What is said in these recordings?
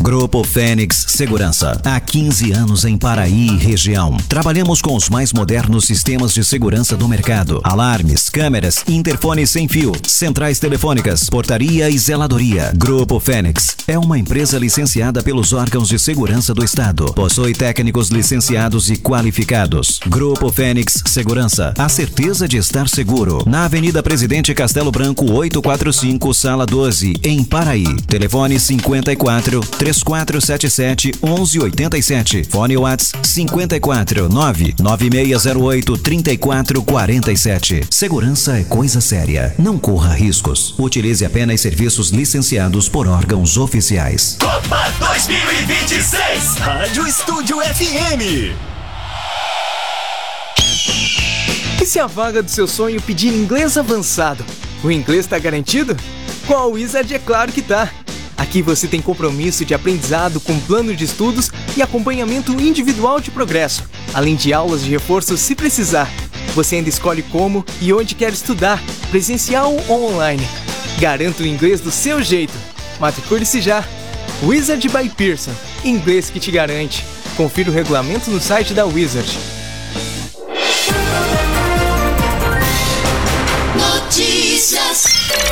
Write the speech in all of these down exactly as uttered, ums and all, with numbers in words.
Grupo Fênix Segurança. Há quinze anos em Paraí e região. Trabalhamos com os mais modernos sistemas de segurança do mercado. Alarmes, câmeras, interfones sem fio, centrais telefônicas, portaria e zeladoria. Grupo Fênix é uma empresa licenciada pelos órgãos de segurança do Estado. Possui técnicos licenciados e qualificados. Grupo Fênix Segurança. A certeza de estar seguro. Na Avenida Presidente Castelo Branco, oitocentos e quarenta e cinco, Sala doze, em Paraí. Telefone cinquenta e quatro, três quatro sete sete, onze oitenta e sete. Fone WhatsApp cinquenta e quatro, nove nove seis zero oito, três quatro quatro sete. Segurança é coisa séria. Não corra riscos. Utilize apenas serviços licenciados por órgãos oficiais. Copa dois mil e vinte e seis, Rádio Estúdio F M. E se a vaga do seu sonho pedir inglês avançado, o inglês está garantido? Com a Wizard é claro que tá. Aqui você tem compromisso de aprendizado com plano de estudos e acompanhamento individual de progresso, além de aulas de reforço se precisar. Você ainda escolhe como e onde quer estudar, presencial ou online. Garanta o inglês do seu jeito. Matricule-se já. Wizard by Pearson. Inglês que te garante. Confira o regulamento no site da Wizard. Notícias.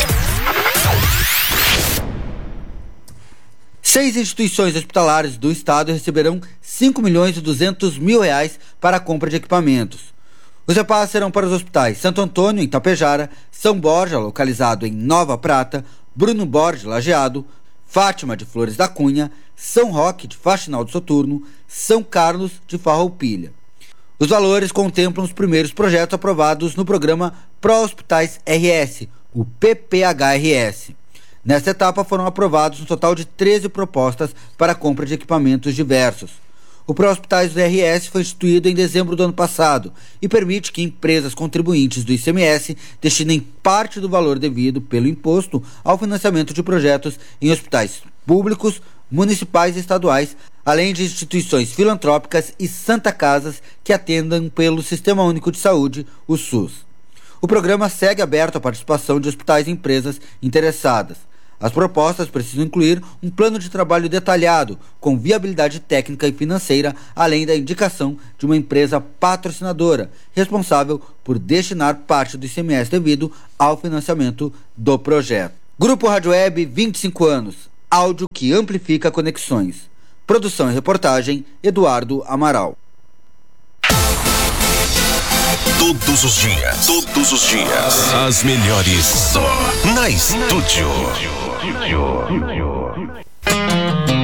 Seis instituições hospitalares do estado receberão cinco milhões e duzentos mil reais para a compra de equipamentos. Os repasses serão para os hospitais Santo Antônio, em Tapejara, São Borja, localizado em Nova Prata, Bruno Borges, Lajeado, Fátima de Flores da Cunha, São Roque de Faxinal do Soturno, São Carlos de Farroupilha. Os valores contemplam os primeiros projetos aprovados no programa Pro Hospitais R S, o P P H R S. Nesta etapa foram aprovados um total de treze propostas para a compra de equipamentos diversos. O Pro Hospitais do R S foi instituído em dezembro do ano passado e permite que empresas contribuintes do I C M S destinem parte do valor devido pelo imposto ao financiamento de projetos em hospitais públicos, municipais e estaduais, além de instituições filantrópicas e Santa Casas que atendam pelo Sistema Único de Saúde, o SUS. O programa segue aberto à participação de hospitais e empresas interessadas. As propostas precisam incluir um plano de trabalho detalhado, com viabilidade técnica e financeira, além da indicação de uma empresa patrocinadora, responsável por destinar parte do I C M S devido ao financiamento do projeto. Grupo Rádio Web, vinte e cinco anos. Áudio que amplifica conexões. Produção e reportagem, Eduardo Amaral. Todos os dias, todos os dias, as melhores só na Estúdio.